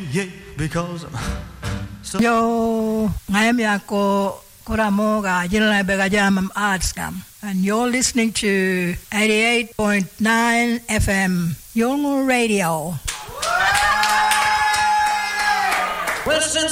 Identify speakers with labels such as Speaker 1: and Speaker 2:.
Speaker 1: because
Speaker 2: Yo, ngayon ako kuramo ga jinlay begajam artskam, and you're listening to 88.9 FM Yolngu Radio.